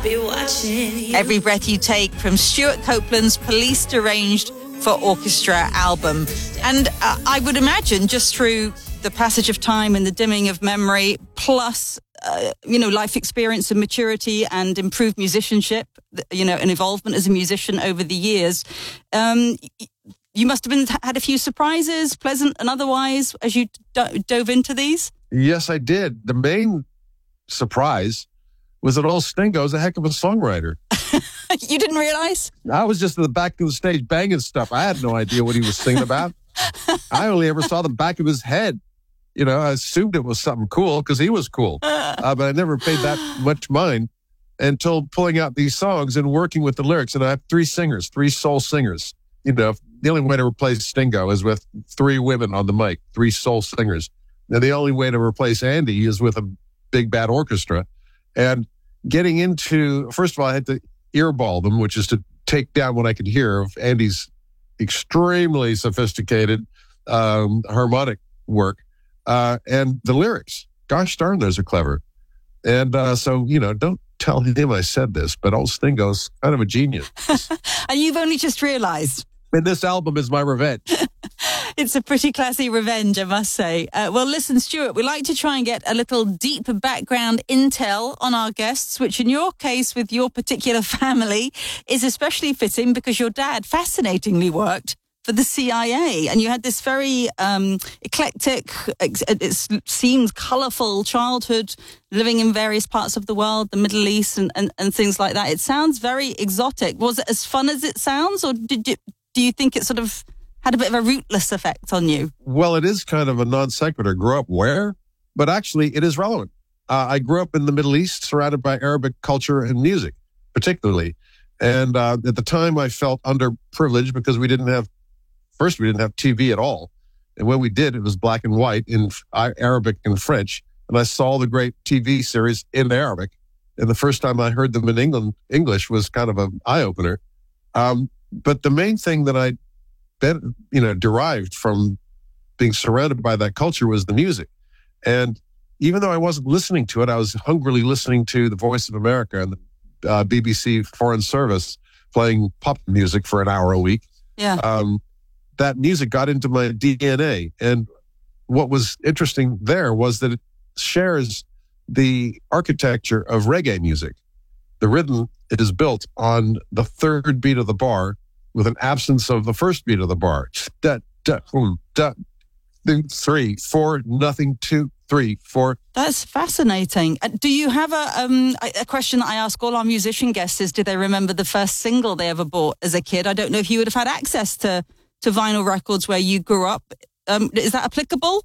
be watching you. Every Breath You Take from Stuart Copeland's Policed Arranged for Orchestra album. And I would imagine just through the passage of time and the dimming of memory, plus, life experience and maturity and improved musicianship, and involvement as a musician over the years, you must have had a few surprises, pleasant and otherwise, as you dove into these? Yes, I did. The main surprise was that old Stingo is a heck of a songwriter. You didn't realize? I was just in the back of the stage banging stuff. I had no idea what he was singing about. I only ever saw the back of his head. I assumed it was something cool because he was cool. But I never paid that much mind until pulling out these songs and working with the lyrics. And I have three soul singers. The only way to replace Stingo is with three women on the mic, three soul singers. And the only way to replace Andy is with a big bad orchestra. And getting into, first of all, I had to earball them, which is to take down what I could hear of Andy's extremely sophisticated harmonic work and the lyrics. Gosh darn, those are clever. And so, don't tell him I said this, but old Stingo's kind of a genius. And you've only just realized. And this album is my revenge. It's a pretty classy revenge, I must say. Well, listen, Stuart, we like to try and get a little deep background intel on our guests, which in your case with your particular family is especially fitting because your dad fascinatingly worked for the CIA. And you had this very eclectic, it seems colourful childhood living in various parts of the world, the Middle East and things like that. It sounds very exotic. Was it as fun as it sounds, or do you think it sort of had a bit of a rootless effect on you? Well, it is kind of a non sequitur. Grew up where? But actually, it is relevant. I grew up in the Middle East, surrounded by Arabic culture and music, particularly. And at the time, I felt underprivileged because we didn't have TV at all. And when we did, it was black and white in Arabic and French. And I saw the great TV series in Arabic. And the first time I heard them in English was kind of an eye-opener. But the main thing that I derived from being surrounded by that culture was the music. And even though I wasn't listening to it, I was hungrily listening to the Voice of America and the BBC Foreign Service playing pop music for an hour a week. Yeah. That music got into my DNA. And what was interesting there was that it shares the architecture of reggae music. The rhythm, it is built on the third beat of the bar with an absence of the first beat of the bar. Da, da, da, 3, 4, nothing, 2, 3, 4. That's fascinating. Do you have a question that I ask all our musician guests is, do they remember the first single they ever bought as a kid? I don't know if you would have had access to vinyl records where you grew up. Is that applicable?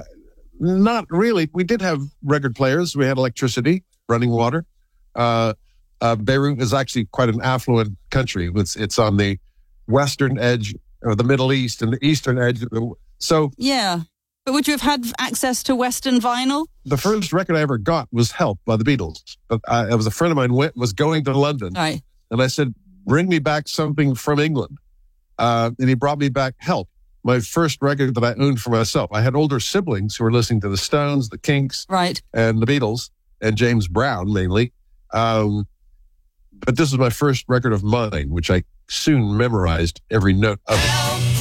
Not really. We did have record players. We had electricity, running water. Beirut is actually quite an affluent country. It's on the western edge of the Middle East and the eastern edge. Yeah. But would you have had access to Western vinyl? The first record I ever got was Help by the Beatles. But it was a friend of mine was going to London. Right. And I said, bring me back something from England. And he brought me back Help, my first record that I owned for myself. I had older siblings who were listening to the Stones, the Kinks, right, and the Beatles, and James Brown mainly. But this was my first record of mine, which I soon memorized every note of it.